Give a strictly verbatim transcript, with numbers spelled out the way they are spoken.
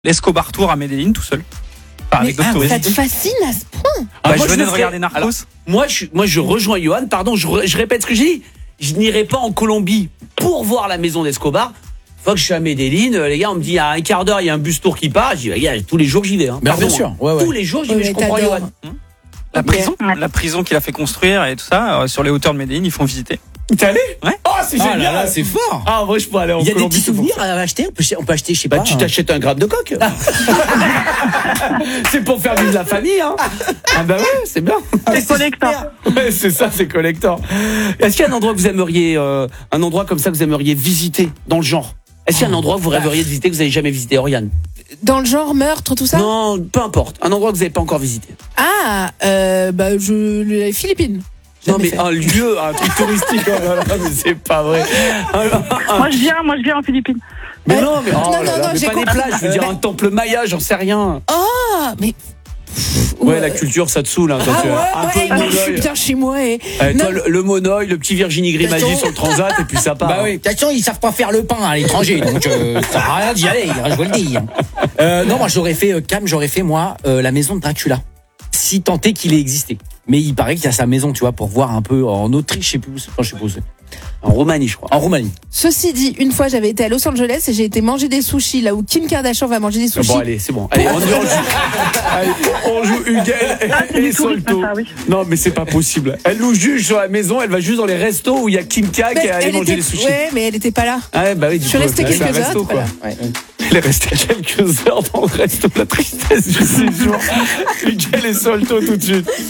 l'Escobar Tour à Medellín tout seul. Par Mais, ah, ça te fascine à ce point? Bah, Ah, je moi, venais je de le regarder ferais. Narcos. Alors, moi, je, moi, je rejoins Johan. Pardon, je, re- je répète ce que j'ai dit. Je n'irai pas en Colombie pour voir la maison d'Escobar. Une fois que je suis à Medellín, euh, les gars, on me dit, il y a un quart d'heure, il y a un bus tour qui part. Je dis, les gars, tous les jours, j'y vais. Hein. Mais Pardon, bien sûr, hein. ouais, ouais. Tous les jours, j'y Ouais, vais, je mais comprends t'adores. Johan. La Ok. prison, la prison qu'il a fait construire et tout ça, euh, sur les hauteurs de Medellín, ils font visiter. T'es allé? Ouais. Oh, c'est Ah génial. là là, c'est fort. Ah, moi, je peux aller en Il y a des Colombie. petits c'est pour souvenirs ça. à acheter. On peut, on peut acheter, je sais Bah, pas. tu un- t'achètes un grappe de coque. C'est pour faire vivre la famille, hein. Ah, bah ouais, c'est bien. C'est collector. Ouais, c'est ça, c'est collector. Est-ce qu'il y a un endroit que vous aimeriez, euh, un endroit comme ça que vous aimeriez visiter dans le genre? Est-ce qu'il y a un endroit que vous rêveriez de visiter que vous n'avez jamais visité, Oriane? Dans le genre meurtre, tout ça? Non, peu importe. Un endroit que vous n'avez pas encore visité. Ah, euh, bah, je, les Philippines. Non, Jamais mais fait. un lieu, un truc touristique. Oh là là, mais c'est pas vrai. Un- un- Moi je viens, moi je viens en Philippines. mais Ouais. non, mais, oh Non, là non, là, non, mais j'ai pas des compris. plages. Je veux dire un temple maya, j'en sais rien. Ah, mais. Ouais, la culture, ça te saoule. Hein, quand Ah tu ouais, un peu ouais, de non, je suis monoeil. bien chez moi et. Eh, Non. toi, le, le monoeil, le petit Virginie Grimaldi Attention. sur le transat, et puis ça part. Bah oui, de toute façon, ils savent pas faire le pain à l'étranger, donc euh, ça sert à rien d'y aller, hein, je vous le dis. Euh, non, moi j'aurais fait, euh, Cam, j'aurais fait moi euh, la maison de Dracula, si tant est qu'il ait existé. Mais il paraît qu'il y a sa maison, tu vois, pour voir un peu en Autriche, je sais plus, où c'est. Enfin, je sais pas où c'est. En Roumanie, je crois. En Roumanie. Ceci dit, une fois j'avais été à Los Angeles et j'ai été manger des sushis là où Kim Kardashian va manger des Ah sushis. bon, allez, c'est bon. Allez, on, y- on joue. Allez, on joue Huguel Ah, c'est et, du et tourisme, Solto. ça, oui. Non, mais c'est pas possible. Elle nous juge sur la maison, elle va juste dans les restos où il y a Kim K Mais qui est allé elle manger était, des sushis. ouais, mais elle était pas là. Ah ouais, bah oui, du Je suis coup, restée c'est un quelques resto, heures. quoi. Voilà. Ouais. Elle est restée quelques heures dans le resto de la tristesse du séjour. Huguel et Solto tout de suite.